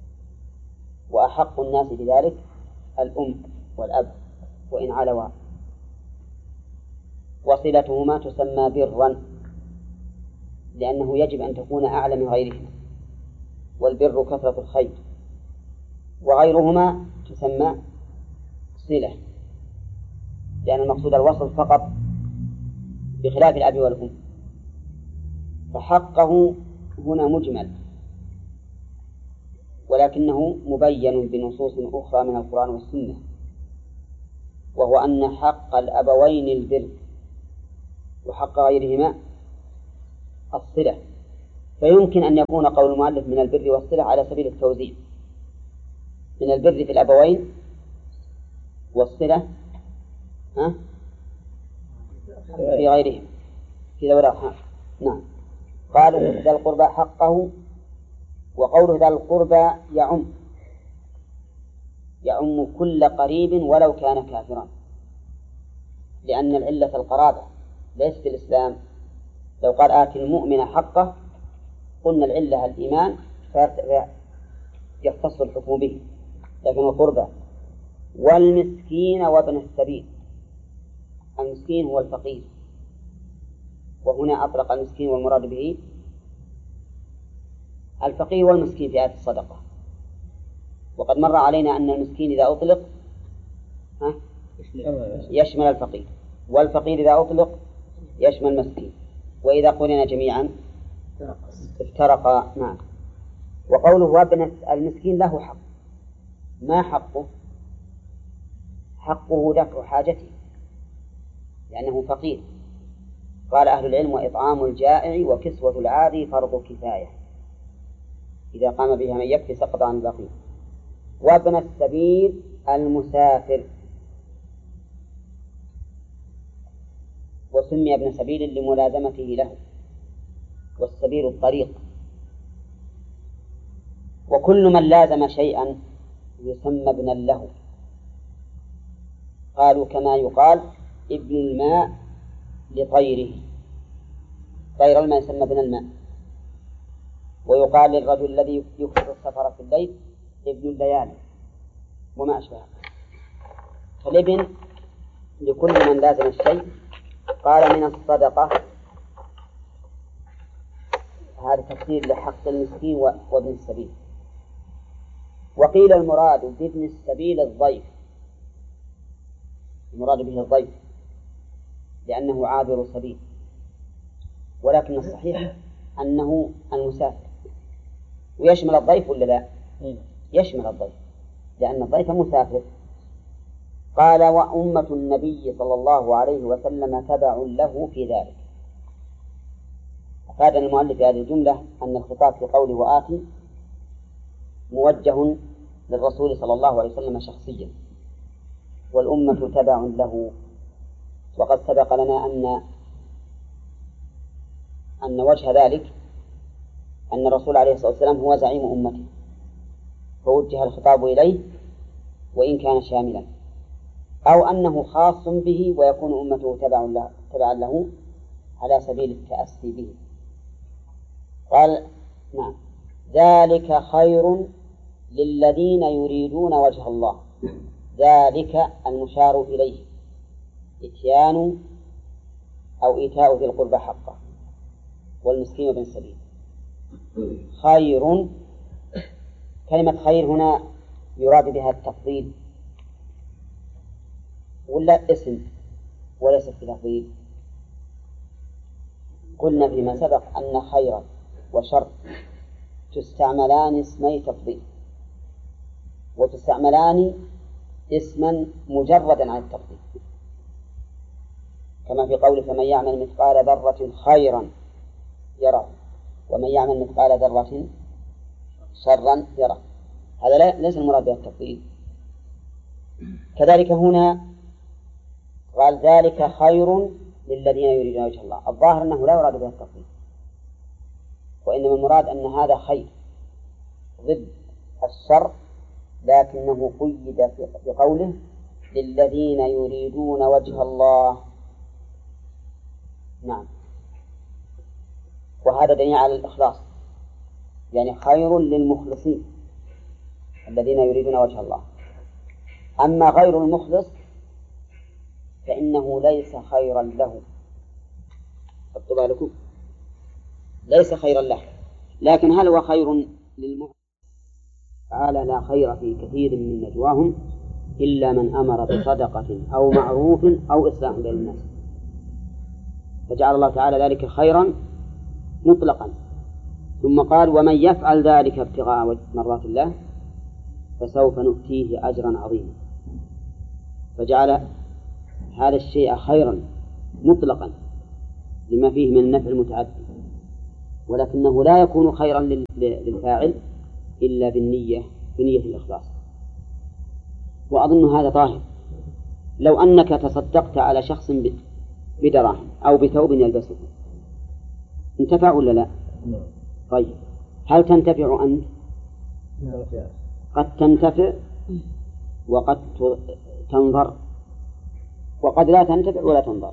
[SPEAKER 1] وأحق الناس بذلك الأم والأب وإن علوا، وصلتهما تسمى برا لأنه يجب أن تكون أعلى من غيرهما، والبر كثرة الخير، وغيرهما تسمى صلة لأن المقصود الوصل فقط بخلاف الأب والأم. فحقه هنا مجمل، ولكنه مبين بنصوص أخرى من القرآن والسنة، وهو أن حق الأبوين البر وحق غيرهما الصلة. فيمكن أن يكون قول المؤلف من البر والصلة على سبيل التوزيع، من البر في الأبوين والصلة ها في غيرهم في ذوي الأرحام. نعم. قالوا ذا القربى حقه، وقوله ذا القربى يعم يعم كل قريب ولو كان كافرا، لأن العلة القرابة ليست الإسلام. لو قال آتي المؤمن حقه قلنا العلة الإيمان فيختص الحكم به، لكن القربى والمسكين وابن السبيل. المسكين هو الفقير، وهنا أطلق المسكين والمراد به الفقير والمسكين في آية الصدقة. وقد مر علينا أن المسكين إذا أطلق ها يشمل الفقير، والفقير إذا أطلق يشمل المسكين، وإذا قلنا جميعا افترقا. نعم. وقوله وابن المسكين له حق، ما حقه؟ حقه دفع حاجته لأنه فقير. قال أهل العلم وإطعام الجائع وكسوة العاري فرض كفاية، إذا قام بها من يكفي سقط عن البقية. وابن السبيل المسافر، وسمي ابن سبيل لملازمته له، والسبيل الطريق. وكل من لازم شيئا يسمى ابنا له. قالوا كما يقال ابن الماء لطيره، طير الماء يسمى ابن الماء. ويقال للرجل الذي يكثر السفر في الليل ابن الليالي وما أشبه. فالابن لكل من لازم الشيء. قال من الصدقة، هذا تفسير لحق المسكين وابن السبيل. وقيل المراد بابن السبيل الضيف، المراد به الضيف لأنه عابر سبيل، ولكن الصحيح أنه المسافر. ويشمل الضيف ولا لا؟ يشمل الضيف لأن الضيف مسافر. قال وأمة النبي صلى الله عليه وسلم تبع له في ذلك. أفاد المؤلف في هذه الجملة أن الخطاب في قوله وآتي موجه للرسول صلى الله عليه وسلم شخصيا، والأمة تبع له. وقد سبق لنا أن أن وجه ذلك أن الرسول عليه الصلاة والسلام هو زعيم أمته، فوجه الخطاب إليه وإن كان شاملا، أو أنه خاص به ويكون أمته تبع له, تبع له على سبيل التأسي به. قال نعم ذلك خير للذين يريدون وجه الله. ذلك المشار إليه إتيان أو إيتاء ذي القربى حقه والمسكين وابن السبيل. خير، كلمة خير هنا يراد بها التفضيل ولا اسم وليس في تفضيل؟ قلنا فيما سبق أن خيرا وشر تستعملان اسمي تفضيل، وتستعملان اسما مجردا عن التفضيل، كما في قول فمن يعمل مثقال ذرة خيرا يره ومن يعمل مثقال ذرة شرا يره. هذا ليس المراد به التفضيل. كذلك هنا قال ذلك خير للذين يريدون وجه الله. الظاهر أنه لا يراد به التفضيل، وإنما المراد أن هذا خير ضد الشر، لكنه قيد بقوله للذين يريدون وجه الله. نعم. وهذا دليل على الإخلاص، يعني خير للمخلصين الذين يريدون وجه الله. أما غير المخلص فإنه ليس خيرا له، خذوا بالكم، ليس خيرا له. لكن هل هو خير للمخلص؟ تعالى لا خير في كثير من نجواهم إلا من أمر بصدقة أو معروف أو إصلاح بين الناس، فجعل الله تعالى ذلك خيرا مطلقا. ثم قال ومن يفعل ذلك ابتغاء مرضات الله فسوف نؤتيه أجرا عظيما، فجعل هذا الشيء خيرا مطلقا لما فيه من النفع المتعدي. ولكنه لا يكون خيرا للفاعل إلا بالنية بنية الإخلاص. وأظن هذا ظاهر. لو أنك تصدقت على شخص بدراهم أو بثوب يلبسه انتفع ولا لا؟ طيب هل تنتفع أنت؟ قد تنتفع وقد تنظر وقد لا تنتفع ولا تنظر.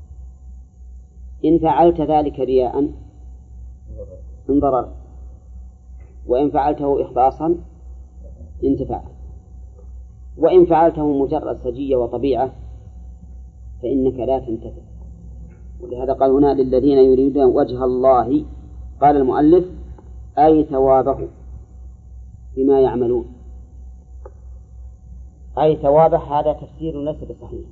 [SPEAKER 1] إن فعلت ذلك رياء انضرر، وإن فعلته إخلاصا انتفع، وإن فعلته مجرد سجية وطبيعة فإنك لا تنتفع. ولهذا قال هنا للذين يريدون وجه الله، قال المؤلف أي ثوابه بما يعملون، أي ثوابه. هذا تفسير ليس بصحيح،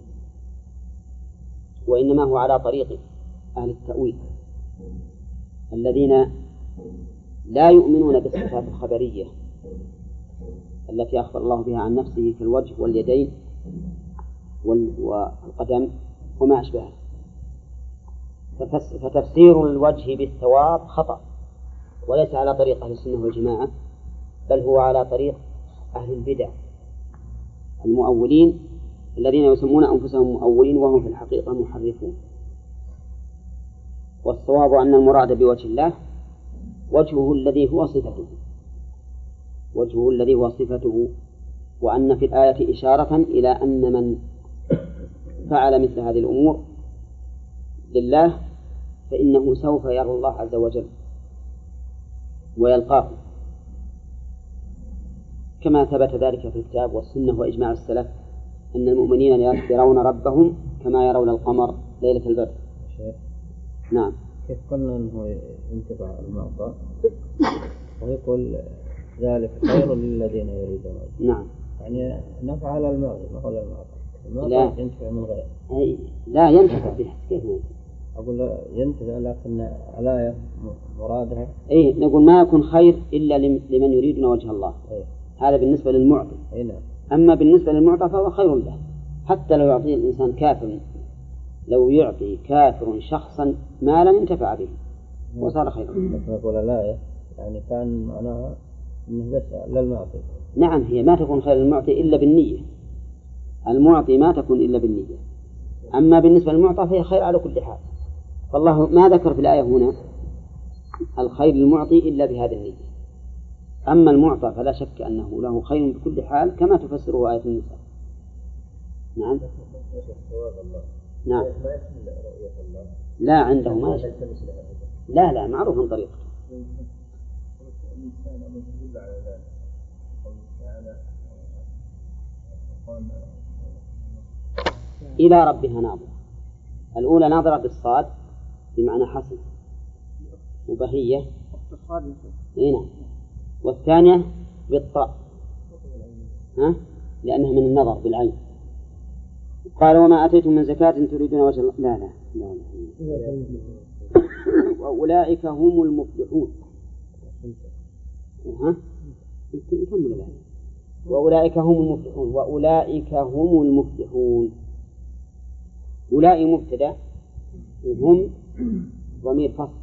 [SPEAKER 1] وإنما هو على طريق أهل التأويل الذين لا يؤمنون بالصفات الخبرية التي أخبر الله بها عن نفسه كالوجه واليدين والقدم وما أشبهه. فتفسير الوجه بالثواب خطأ، وليس على طريق أهل السنة والجماعة، بل هو على طريق أهل البدع المؤولين الذين يسمون أنفسهم مؤولين وهم في الحقيقة محرفون. والصواب أن المراد بوجه الله وجهه الذي هو صفته، وجهه الذي هو صفته، وأن في الآية إشارة إلى أن من فعل مثل هذه الأمور لله فإنه سوف يرى الله عز وجل ويلقاه، كما ثبت ذلك في الكتاب والسنة وإجماع السلف أن المؤمنين يرون ربهم كما يرون القمر ليلة البدر. نعم.
[SPEAKER 3] كيف قلنا أنه ينتفع المعطى ويقول ذلك خير للذين يريدون؟
[SPEAKER 1] نعم.
[SPEAKER 3] يعني نفع على المعطى ما هو المعطى.
[SPEAKER 1] لا
[SPEAKER 3] ينتفع من غير.
[SPEAKER 1] أي لا ينتفع به. كيف
[SPEAKER 3] أقول ينتفع لكن الآية مرادها.
[SPEAKER 1] أي نقول ما يكون خير إلا لمن يريدون وجه الله.
[SPEAKER 3] أي.
[SPEAKER 1] هذا بالنسبة للمعطي.
[SPEAKER 3] أي نعم.
[SPEAKER 1] أما بالنسبة للمعطى فهو خير له، حتى لو يعطي الإنسان كافر، لو يعطي كافر شخصا مالا انتفع به وصار خيرا.
[SPEAKER 3] لكن أقول الآية يعني كان معناها إنه بس للمعطي.
[SPEAKER 1] نعم، هي ما تكون خير للمعطي إلا بالنية. المعطي ما تكون إلا بالنية. أما بالنسبة للمعطى فهي خير على كل حال. فالله ما ذكر في الآية هنا الخير للمعطي إلا بهذه النية. أما المعطى فلا شك أنه له خير بكل حال كما تفسره آية النساء. نعم. نعم. لا عنده ما يشاء. لا لا معروف عن طريقه. إلى ربها ناظرة. الأولى ناظرة بالصاد بمعنى حسن وبهية. هنا. والثانية بالطاء ها؟ لأنها من النظر بالعين. قال وما أتيتم من زكاة تريدون وجه الله. لا لا لا, لا. وأولئك هم المفلحون. ها؟ نكمل الآية. وأولئك هم المفلحون. وأولئك هم المفلحون. أولئك مبتدأ وهم ضمير فصل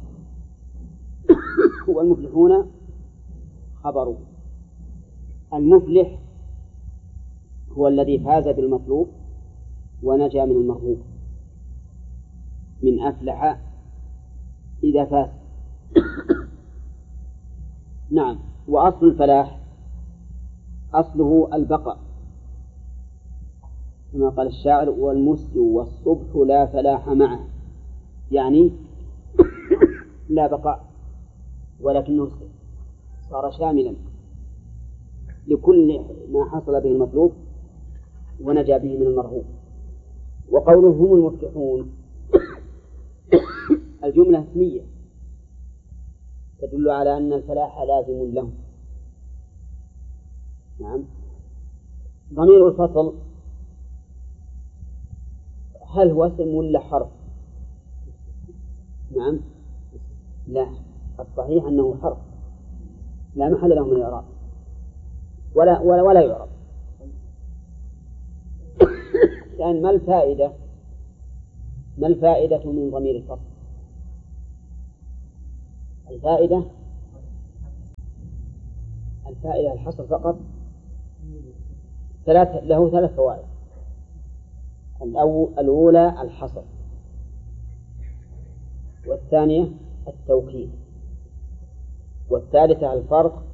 [SPEAKER 1] والمفلحون خبره. المفلح هو الذي فاز بالمطلوب ونجا من المرهوب، من أفلح إذا فاز. نعم. وأصل الفلاح أصله البقاء كما قال الشاعر والمسي والصبح لا فلاح معه، يعني لا بقاء، ولكنه صار شاملا لكل ما حصل به المطلوب ونجا به من المرهوب. وقوله هم المفلحون الجملة اسمية تدل على أن الفلاح لازم لهم. نعم. ضمير الفصل هل هو اسم ولا حرف؟ نعم. لا، الصحيح أنه حرف لا محل له من الإعراب ولا ولا ولا يعرب. يعني ما الفائدة ما الفائدة من ضمير الفصل؟ الفائدة الفائدة الحصر فقط ثلاث له ثلاث فوائد. الأولى الحصر، والثانية التوكيد، والثالثة الفرق